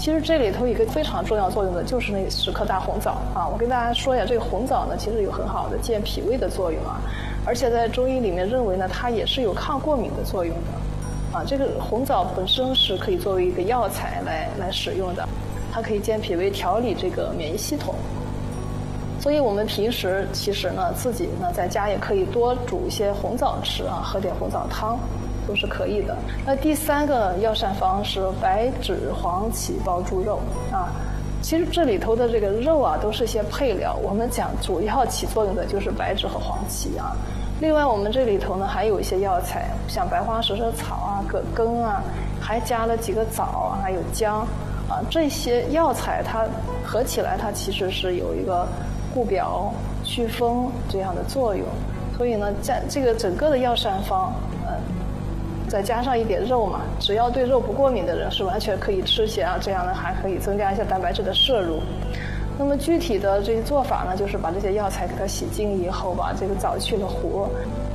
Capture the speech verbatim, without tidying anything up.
其实这里头一个非常重要作用的就是那十克大红枣啊。我跟大家说一下，这个红枣呢，其实有很好的健脾胃的作用啊，而且在中医里面认为呢，它也是有抗过敏的作用的啊。这个红枣本身是可以作为一个药材来来使用的，它可以健脾胃，调理这个免疫系统。所以我们平时其实呢，自己呢在家也可以多煮一些红枣吃啊，喝点红枣汤都是可以的。那第三个药膳方是白芷黄芪煲猪肉啊。其实这里头的这个肉啊，都是一些配料。我们讲主要起作用的就是白芷和黄芪啊。另外我们这里头呢还有一些药材，像白花蛇舌草啊、葛根啊，还加了几个枣啊，还有姜啊。这些药材它合起来，它其实是有一个固表、祛风这样的作用，所以呢，在这个整个的药膳方，呃，再加上一点肉嘛，只要对肉不过敏的人是完全可以吃些啊，这样呢还可以增加一下蛋白质的摄入。那么具体的这些做法呢，就是把这些药材给它洗净以后，把这个枣去了核，